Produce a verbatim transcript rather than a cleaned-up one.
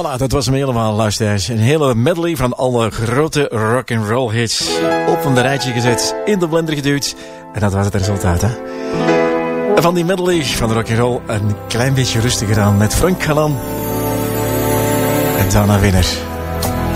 Voilà, dat was hem helemaal, luisteraars. Een hele medley van alle grote rock'n'roll hits op een rijtje gezet, in de blender geduwd. En dat was het resultaat, hè. Van die medley van de rock'n'roll een klein beetje rustiger aan met Frank Galan en Dana Winner.